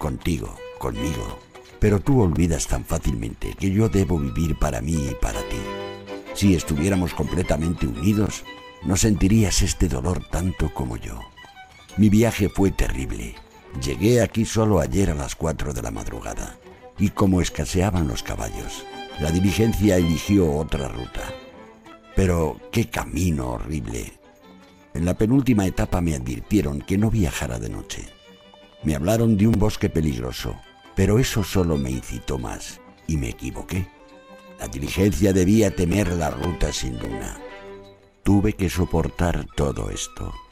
contigo, conmigo. Pero tú olvidas tan fácilmente que yo debo vivir para mí y para ti. Si estuviéramos completamente unidos, no sentirías este dolor tanto como yo. Mi viaje fue terrible. Llegué aquí solo ayer a las 4 de la madrugada. Y como escaseaban los caballos, la diligencia eligió otra ruta. Pero qué camino horrible. En la penúltima etapa me advirtieron que no viajara de noche. Me hablaron de un bosque peligroso, pero eso solo me incitó más, y me equivoqué. La diligencia debía temer la ruta sin luna. Tuve que soportar todo esto.